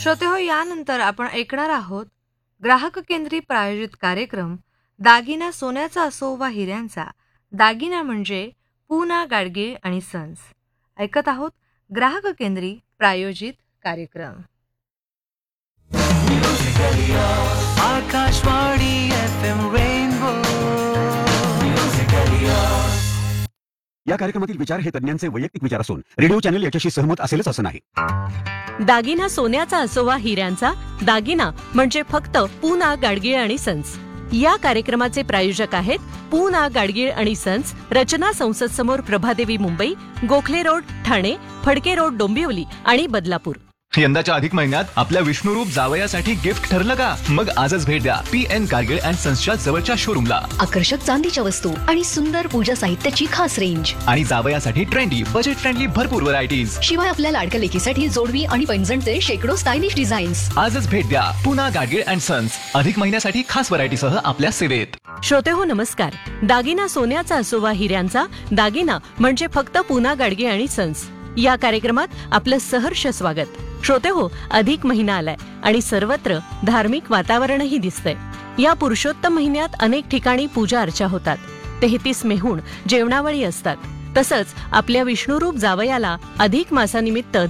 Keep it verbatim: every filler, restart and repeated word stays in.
श्रोतेहो, यानंतर आपण ऐकणार आहोत ग्राहक केंद्री प्रायोजित कार्यक्रम दागिना सोन्याचा असो वा हिऱ्यांचा, दागिना म्हणजे पूना गाडगीळ आणि सन्स. ऐकत आहोत ग्राहक केंद्री प्रायोजित कार्यक्रम. Akashvani F M rainbow. या कार्यक्रमातील विचार हे तज्ञांचे वैयक्तिक विचार असून रेडिओ चॅनल याच्याशी सहमत असेलच असं नाही. दागिना सोन्याचा असो वा हिऱ्यांचा, दागिना म्हणजे फक्त पूना गाडगीळ आणि सन्स. या कार्यक्रमाचे प्रायोजक आहेत पूना गाडगीळ आणि सन्स, रचना संसद समोर, प्रभादेवी, मुंबई, गोखले रोड, ठाणे, फडके रोड, डोंबिवली आणि बदलापूर. यंदाच्या अधिक महिन्यात आपल्या विष्णुरूप जावयासाठी गिफ्ट ठरलं का? मग आजच भेट द्या पी एन गाडगीळ अँड सन्सच्या जवळच्या शोरूमला. आकर्षक चांदीच्या वस्तू आणि सुंदर पूजा साहित्याची खास रेंज आणि जावयासाठी ट्रेंडी, बजेट फ्रेंडली भरपूर व्हरायटीज. शिवाय आपल्या लाडक्या लेकीसाठी जोडवी आणि पैंजणचे शेकडो स्टायलिश डिझाईन्स. आजच भेट द्या पूना गाडगीळ अँड सन्स. अधिक महिन्यासाठी खास व्हरायटीसह आपल्या सेवेत. श्रोतेहो नमस्कार. दागिना सोन्याचा असो वा हिऱ्यांचा, दागिना म्हणजे फक्त पूना गाडगीळ आणि सन्स. या कार्यक्रमात आपलं सहर्ष स्वागत. श्रोतेहो, अधिक महिना आलाय आणि सर्वत्र धार्मिक वातावरणही दिसतंय. या पुरुषोत्तम महिन्यात अनेक ठिकाणी पूजा अर्चा होतात. तेहतीस मेहूण जेवणावळी असतात. तसंच आपल्या विष्णुरूप जावयाला अधिक मासानिमित्त